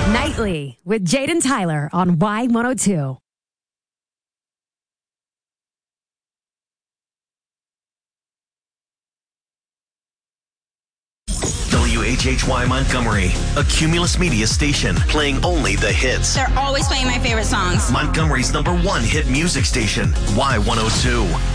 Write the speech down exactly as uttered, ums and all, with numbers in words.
Nightly with Jaden Tyler on Y one oh two. W H H Y Montgomery, a Cumulus Media station playing only the hits. They're always playing my favorite songs. Montgomery's number one hit music station, Y one oh two.